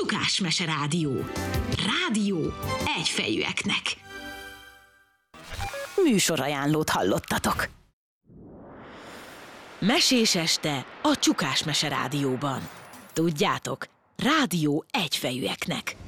Csukás-mese rádió. Rádió egyfejűeknek. Műsorajánlót hallottatok. Mesés este a Csukás-mese rádióban. Tudjátok, rádió egyfejűeknek.